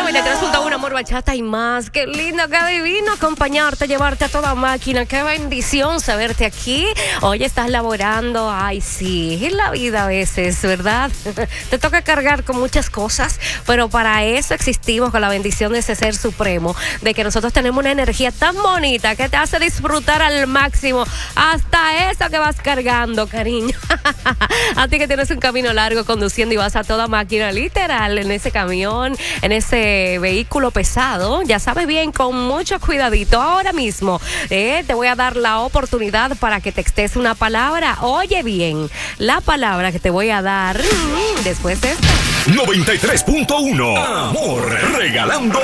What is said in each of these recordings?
93.1 Amor, Bachata y más. Qué lindo, qué divino acompañarte, llevarte a toda máquina. Qué bendición saberte aquí. Hoy estás laborando. Ay, sí, es la vida a veces, ¿verdad? Te toca cargar con muchas cosas, pero para eso existimos, con la bendición de ese ser supremo, de que nosotros tenemos una energía tan bonita que te hace disfrutar al máximo hasta eso que vas cargando, cariño. A ti que tienes un camino largo conduciendo y vas a toda máquina, literal, en ese camión, en ese vehículo pesado, ya sabes bien, con mucho cuidadito. Ahora mismo te voy a dar la oportunidad para que textes una palabra. Oye bien, la palabra que te voy a dar después de esto. 93.1 Amor, regalando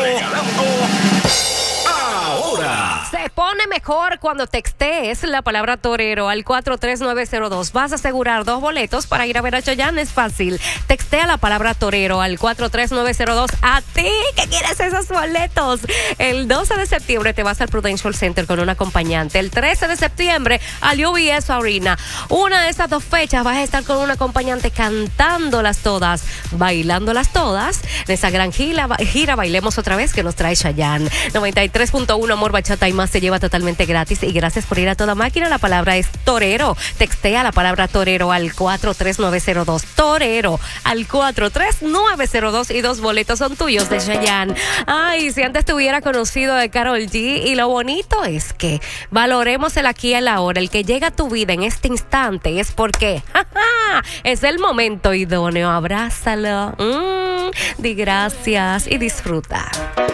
ahora. Se pone mejor cuando textees la palabra torero al 43902. Vas a asegurar 2 boletos para ir a ver a Chayanne. Es fácil. Textea la palabra torero al 43902. A ti que quieres esos boletos. El 12 de septiembre te vas al Prudential Center con un acompañante. El 13 de septiembre al UBS Arena. Una de esas 2 fechas vas a estar con un acompañante cantándolas todas, bailándolas todas. En esa gran gira Bailemos Otra Vez que nos trae Chayanne. 93.1 Amor, Bachata y más se lleva totalmente gratis. Y gracias por ir a toda máquina. La palabra es torero. Textea la palabra torero al 43902. Torero al 43902 y 2 boletos son tuyos de Chayanne. Ay, si antes te hubiera conocido de Karol G. Y lo bonito es que valoremos el aquí y el ahora. El que llega a tu vida en este instante es porque es el momento idóneo. Abrázalo, di gracias y disfruta.